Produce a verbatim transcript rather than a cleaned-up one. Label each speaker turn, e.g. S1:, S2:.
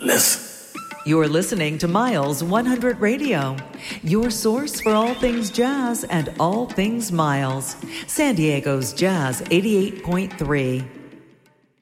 S1: Listen.
S2: You're listening to Miles one hundred Radio, your source for all things jazz and all things Miles. San Diego's Jazz eighty-eight point three.